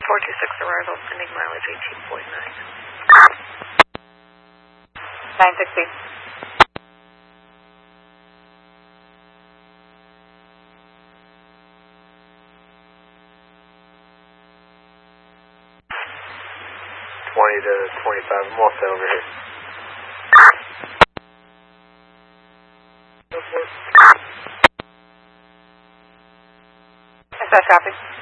426 arrival, pending mileage 18.9. 960. To 25, I'm all set over here. SS copy.